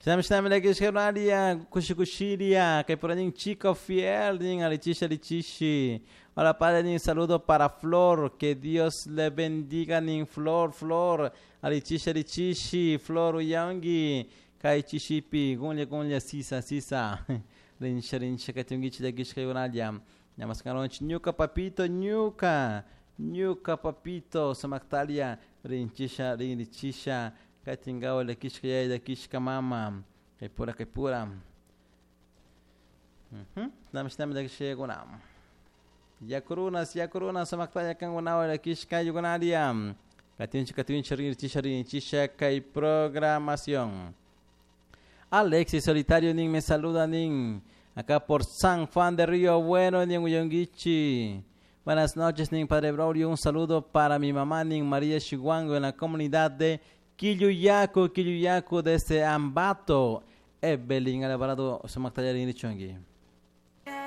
Shinam lagi sekarang kushiria, que por ahí chico fiel, alichishi. Hola padre, un saludo para Flor, que Dios le bendiga, Flor, alichishi, Flor uyangi, kai chishipi, gunya, sisa. Rincha, que tengo que te guisqueionalia. Nyamas kalonch, nyuka papito, samaktalia, rinchisha, Katingao le kishkaya de kishka mama. Que pura. Namistam de kishagunam. Yakuruna samaktaya kangunao le kishka yugunadiam. Katinchi chisha kai programación. Alexis Solitario ning me saluda ning. Acá por San Juan de Río Bueno ning Uyongichi. Buenas noches ning Padre Braulio. Un saludo para mi mamá ning María Chiguango en la comunidad de Quilluyaco desde Ambato. Evelyn Alvarado, Sumaktaya Rini Chongi.